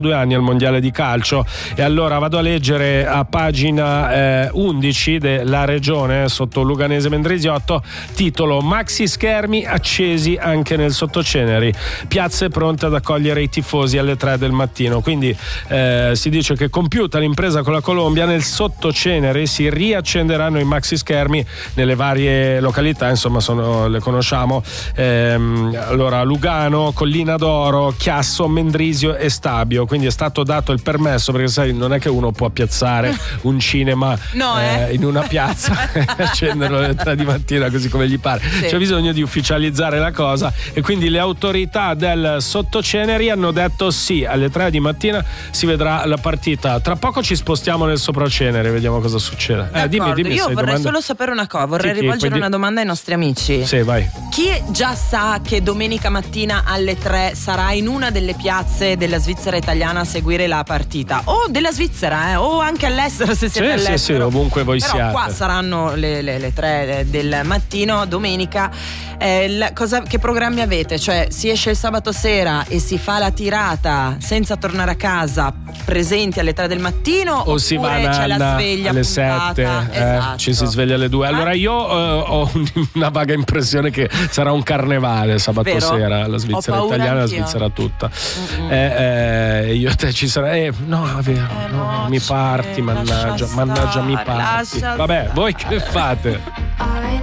2 anni al mondiale di calcio. E allora vado a leggere a pagina 11 della regione sotto Luganese Mendrisiotto, titolo: maxi schermi accesi anche nel Sottoceneri, piazze pronte ad accogliere i tifosi alle 3 del mattino. Quindi si dice che compiuta l'impresa con la Colombia, nel Sottoceneri si riaccenderanno i maxi schermi nelle varie località, insomma le conosciamo, allora Lugano, Collina d'Oro, Chiasso, Mendrisio e Stabio. Quindi è stato dato il permesso, perché sai, non è che uno può piazzare un cinema in una piazza e accenderlo alle 3 di mattina così come gli pare. Sì. C'è bisogno di ufficializzare la cosa, e quindi le autorità del Sottoceneri hanno detto sì, alle 3 di mattina si vedrà la partita. Tra poco ci spostiamo nel Sopracenere, vediamo cosa succede. Dimmi. Io vorrei solo sapere una cosa, vorrei rivolgere una domanda ai nostri amici. Sì, vai. Chi già sa che domenica mattina alle 3 sarà in una delle piazze della Svizzera italiana a seguire la partita, o della Svizzera o anche all'estero, se siete all'estero? Sì, ovunque voi però siate. Qua saranno le 3 del mattino domenica. Che programmi avete? Cioè, si esce il sabato sera e si fa la tirata senza tornare a casa, presenti alle 3 del mattino, o si va c'è la sveglia alle puntata? 7, Esatto. Ci si sveglia alle 2. Allora io ho una vaga impressione che sarà un carnevale sabato sera, la Svizzera italiana, la Svizzera tutta. Io e te ci sarà. No, è vero, no, mi parti, mannaggia, mi parti. Vabbè, voi che fate?